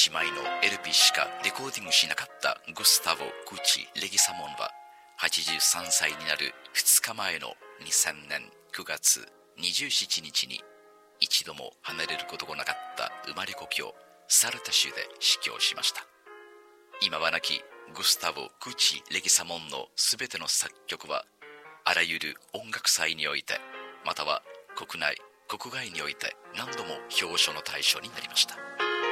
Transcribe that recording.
1枚の LP しかレコーディングしなかったグスタボ・クーチ・レギサモンは83歳になる2日前の2000年9月27日に一度も離れることがなかった生まれ故郷サルタ州で死去しました。今は亡きグスタボ・クーチ・レギサモンのすべての作曲はあらゆる音楽祭において、または国内国外において何度も表彰の対象になりました。